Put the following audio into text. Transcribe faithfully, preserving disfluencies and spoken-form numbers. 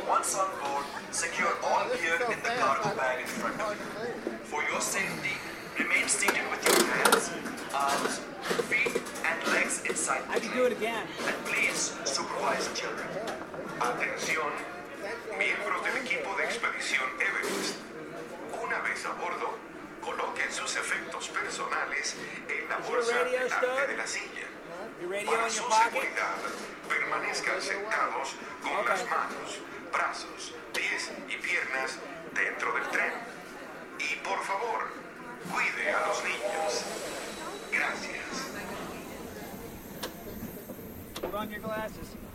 Once on board, secure all gear in the cargo bag in front of you. For your safety, remain seated with your hands, arms, feet, and legs inside the I can do it train. again. And please supervise children. Atención, miembros del equipo de expedición Everest. Una vez a bordo, coloquen sus efectos personales en la bolsa radio delante start? de la silla. Your radio Para in su your pocket? seguridad, permanezcan sentados con Okay. las manos, brazos, pies y piernas dentro del tren. Y por favor, cuide a los niños. Gracias. Put on your glasses.